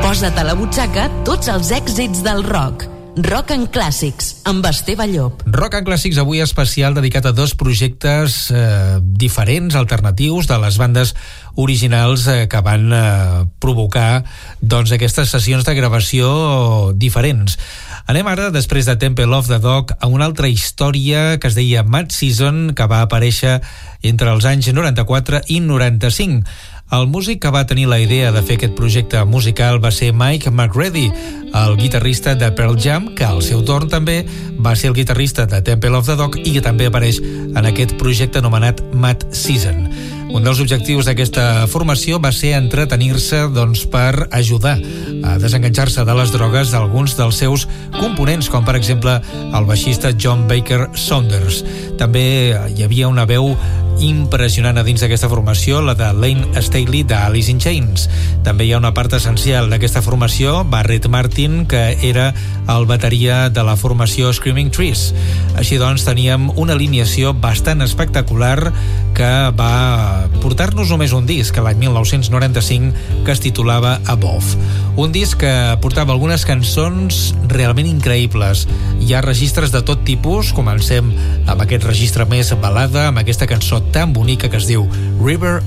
Posa't a la butxaca tots els èxits del rock. Rock and Clàssics, amb Esteve Llop. Rock and Clàssics avui especial dedicat a dos projectes diferents, alternatius, de les bandes originals que van provocar aquestes sessions de gravació diferents. Anem ara, després de Temple of the Dog, a una altra història que es deia Mad Season, que va aparèixer entre els anys 94 i 95. El músic que va tenir la idea de fer aquest projecte musical va ser Mike McReady, el guitarrista de Pearl Jam, que al seu torn també va ser el guitarrista de Temple of the Dog i que també apareix en aquest projecte anomenat Mad Season. Un dels objectius d'aquesta formació va ser entretenir-se per ajudar a desenganxar-se de les drogues d'alguns dels seus components, com per exemple el baixista John Baker Saunders. També hi havia una veu impressionant a dins d'aquesta formació, la de Lane Staley d'Alice in Chains. També hi ha una part essencial d'aquesta formació, Barrett Martin, que era el bateria de la formació Screaming Trees. Així doncs, teníem una alineació bastant espectacular que va portar-nos només un disc, l'any 1995, que es titulava Above. Un disc que portava algunes cançons realment increïbles. Hi ha registres de tot tipus. Comencem amb aquest registre més balada, amb aquesta cançó tan bonica que es diu River